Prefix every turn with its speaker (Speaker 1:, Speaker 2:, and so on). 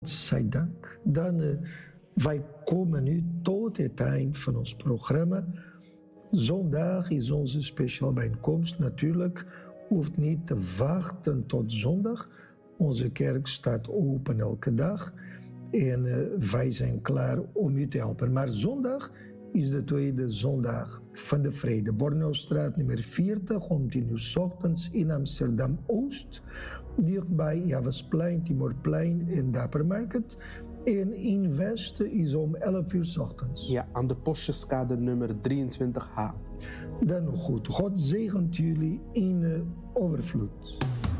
Speaker 1: Zij dank. Dan wij komen nu tot het eind van ons programma. Zondag is onze speciale bijeenkomst. Natuurlijk hoeft niet te wachten tot zondag. Onze kerk staat open elke dag. En wij zijn klaar om u te helpen. Maar zondag is de tweede zondag van de vrede. Bornaustraat nummer 40 om 10 uur 's ochtends in Amsterdam-Oost. Dichtbij Javasplein, Timorplein en Dappermarkt. En in Westen is om 11 uur 's ochtends.
Speaker 2: Ja, aan de Postjeskade nummer 23H.
Speaker 1: Dan nog goed. God zegent jullie in overvloed.